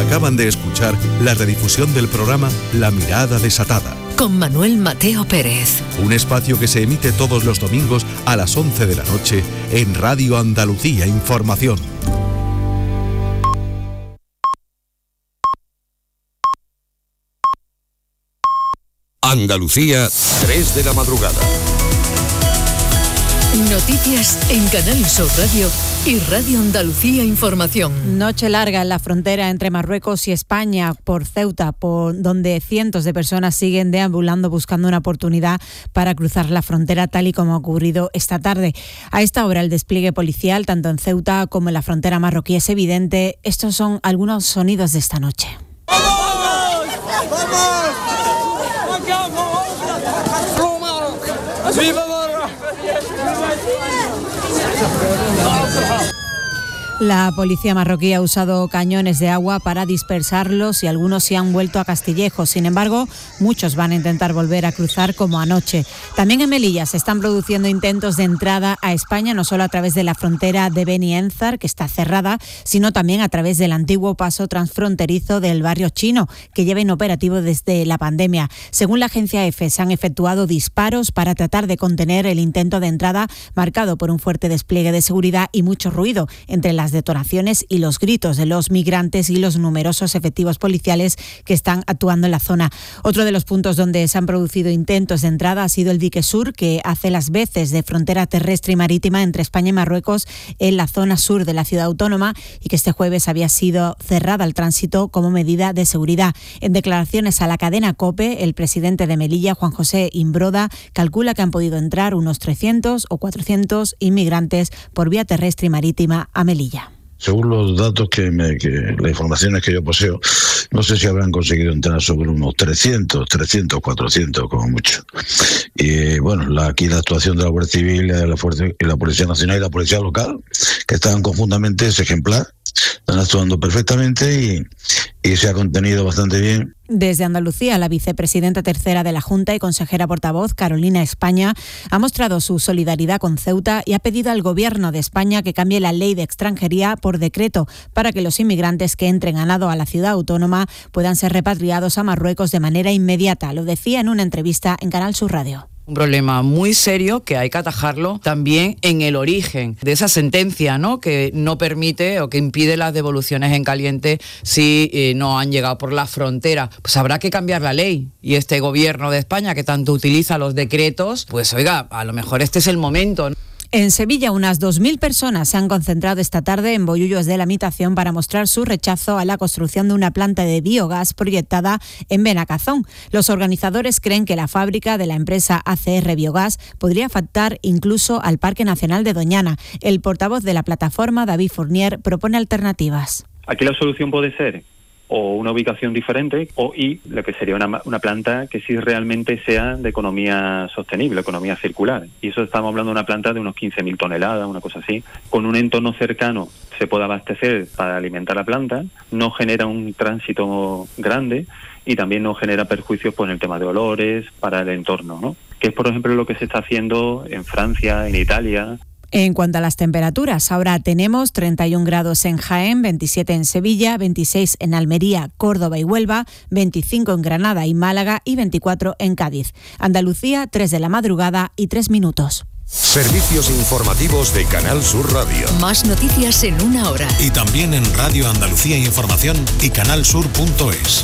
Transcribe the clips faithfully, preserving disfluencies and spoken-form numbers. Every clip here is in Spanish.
Acaban de escuchar la redifusión del programa La Mirada Desatada, con Manuel Mateo Pérez. Un espacio que se emite todos los domingos a las once de la noche en Radio Andalucía Información. Andalucía, tres de la madrugada. Noticias en Canal Sur Radio y Radio Andalucía Información. Noche larga en la frontera entre Marruecos y España, por Ceuta, por donde cientos de personas siguen deambulando buscando una oportunidad para cruzar la frontera, tal y como ha ocurrido esta tarde. A esta hora el despliegue policial, tanto en Ceuta como en la frontera marroquí, es evidente. Estos son algunos sonidos de esta noche. ¡Vamos! ¡Vamos! ¡Viva La policía marroquí ha usado cañones de agua para dispersarlos y algunos se han vuelto a Castillejos. Sin embargo, muchos van a intentar volver a cruzar como anoche. También en Melilla se están produciendo intentos de entrada a España, no solo a través de la frontera de Beni Enzar, que está cerrada, sino también a través del antiguo paso transfronterizo del barrio chino, que lleva inoperativo desde la pandemia. Según la agencia EFE, se han efectuado disparos para tratar de contener el intento de entrada, marcado por un fuerte despliegue de seguridad y mucho ruido entre las detonaciones y los gritos de los migrantes y los numerosos efectivos policiales que están actuando en la zona. Otro de los puntos donde se han producido intentos de entrada ha sido el dique sur, que hace las veces de frontera terrestre y marítima entre España y Marruecos en la zona sur de la ciudad autónoma, y que este jueves había sido cerrada al tránsito como medida de seguridad. En declaraciones a la cadena COPE, el presidente de Melilla, Juan José Imbroda, calcula que han podido entrar unos trescientos o cuatrocientos inmigrantes por vía terrestre y marítima a Melilla. Según los datos que, me, que las informaciones que yo poseo, no sé si habrán conseguido entrar sobre unos trescientos, trescientos, cuatrocientos como mucho. Y bueno, la, aquí la actuación de la Guardia Civil, la, Fuerza, y la Policía Nacional y la Policía Local, que están conjuntamente, es ejemplar, están actuando perfectamente y, y se ha contenido bastante bien. Desde Andalucía, la vicepresidenta tercera de la Junta y consejera portavoz, Carolina España, ha mostrado su solidaridad con Ceuta y ha pedido al Gobierno de España que cambie la ley de extranjería por decreto para que los inmigrantes que entren a nado a la ciudad autónoma puedan ser repatriados a Marruecos de manera inmediata. Lo decía en una entrevista en Canal Sur Radio. Un problema muy serio que hay que atajarlo también en el origen de esa sentencia, ¿no?, que no permite o que impide las devoluciones en caliente si eh, no han llegado por la frontera. Pues habrá que cambiar la ley, y este Gobierno de España, que tanto utiliza los decretos, pues oiga, a lo mejor este es el momento, ¿no? En Sevilla, unas dos mil personas se han concentrado esta tarde en Bollullos de la Mitación para mostrar su rechazo a la construcción de una planta de biogás proyectada en Benacazón. Los organizadores creen que la fábrica de la empresa A C R Biogás podría afectar incluso al Parque Nacional de Doñana. El portavoz de la plataforma, David Fournier, propone alternativas. Aquí la solución puede ser o una ubicación diferente, o y lo que sería una, una planta que sí realmente sea de economía sostenible, economía circular. Y eso estamos hablando de una planta de unos quince mil toneladas, una cosa así. Con un entorno cercano se puede abastecer para alimentar la planta, no genera un tránsito grande y también no genera perjuicios pues, en el tema de olores para el entorno, ¿no? Que es, por ejemplo, lo que se está haciendo en Francia, en Italia. En cuanto a las temperaturas, ahora tenemos treinta y un grados en Jaén, veintisiete en Sevilla, veintiséis en Almería, Córdoba y Huelva, veinticinco en Granada y Málaga y veinticuatro en Cádiz. Andalucía, tres de la madrugada y tres minutos. Servicios informativos de Canal Sur Radio. Más noticias en una hora. Y también en Radio Andalucía Información y canalsur punto es.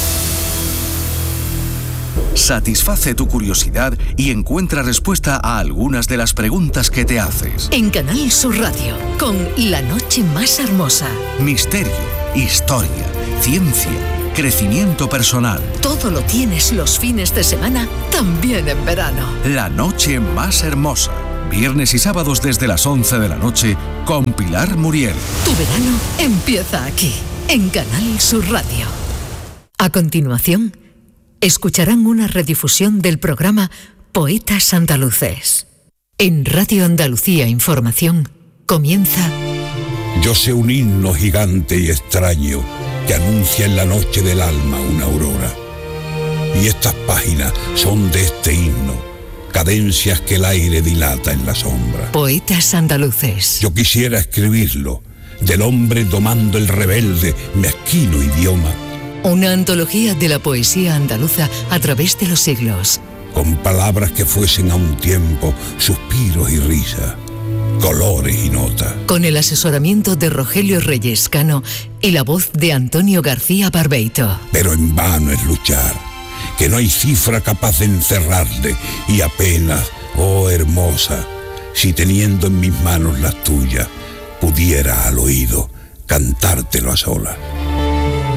Satisface tu curiosidad y encuentra respuesta a algunas de las preguntas que te haces. En Canal Sur Radio, con La Noche Más Hermosa. Misterio, historia, ciencia, crecimiento personal. Todo lo tienes los fines de semana, también en verano. La Noche Más Hermosa. Viernes y sábados desde las once de la noche con Pilar Muriel. Tu verano empieza aquí, en Canal Sur Radio. A continuación, escucharán una redifusión del programa Poetas Andaluces. En Radio Andalucía Información comienza... Yo sé un himno gigante y extraño que anuncia en la noche del alma una aurora. Y estas páginas son de este himno, cadencias que el aire dilata en la sombra. Poetas Andaluces. Yo quisiera escribirlo, del hombre domando el rebelde, mezquino idioma. Una antología de la poesía andaluza a través de los siglos. Con palabras que fuesen a un tiempo suspiros y risa, colores y notas. Con el asesoramiento de Rogelio Reyes Cano y la voz de Antonio García Barbeito. Pero en vano es luchar, que no hay cifra capaz de encerrarle, y apenas, oh hermosa, si teniendo en mis manos las tuyas, pudiera al oído cantártelo a solas.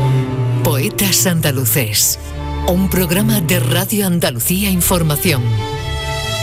Poetas Andaluces, un programa de Radio Andalucía Información.